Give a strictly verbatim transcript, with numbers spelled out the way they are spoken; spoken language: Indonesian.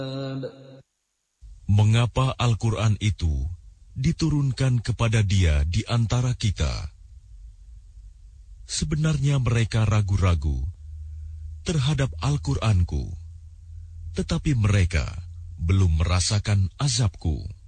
Mengapa Al-Quran itu diturunkan kepada dia di antara kita? Sebenarnya mereka ragu-ragu terhadap Al-Quranku, tetapi mereka belum merasakan azabku.